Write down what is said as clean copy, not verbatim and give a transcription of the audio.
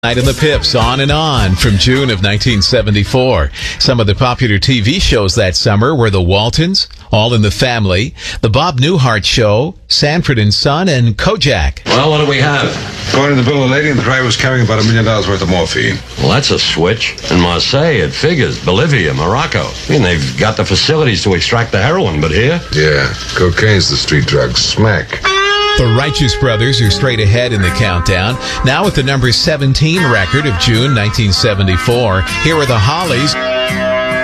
Night in the Pips, On and On, from June of 1974. Some of the popular TV shows that summer were The Waltons, All in the Family, The Bob Newhart Show, Sanford and Son, and Kojak. Well, what do we have? According to the bill, the lady in the drive was carrying about $1 million worth of morphine. Well, that's a switch. In Marseille, it figures. Bolivia, Morocco. I mean, they've got the facilities to extract the heroin, but here? Yeah, cocaine's the street drug. Smack. The Righteous Brothers are straight ahead in the countdown, now with the number 17 record of June 1974. Here are the Hollies.